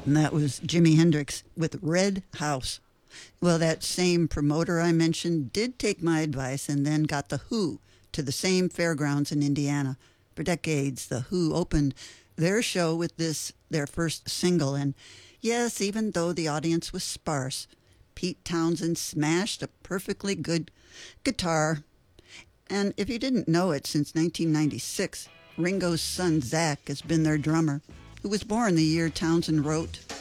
And that was Jimi Hendrix with Red House. Well, that same promoter I mentioned did take my advice and then got The Who to the same fairgrounds in Indiana. For decades, The Who opened their show with this, their first single. And yes, even though the audience was sparse, Pete Townsend smashed a perfectly good guitar. And if you didn't know it, since 1996, Ringo's son Zach has been their drummer, who was born the year Townsend wrote